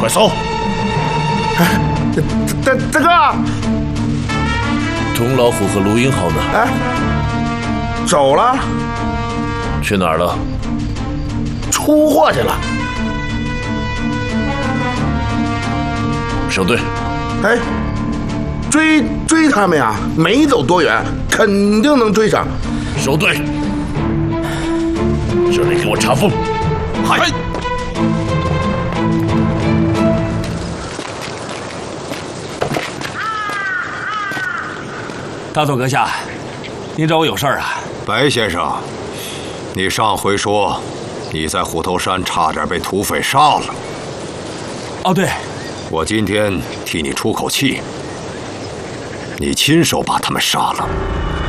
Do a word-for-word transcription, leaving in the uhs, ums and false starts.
快搜！ 哎，大大哥， 钟老虎和卢英豪呢？ 哎，走了， 去哪儿了？ 出货去了。 收队。 哎，追追他们呀，没走多远，肯定能追上。 收队。这里给我查封。嗨。 大佐阁下，您找我有事儿啊？ 白先生，你上回说你在虎头山差点被土匪杀了。 哦，对， 我今天替你出口气，你亲手把他们杀了。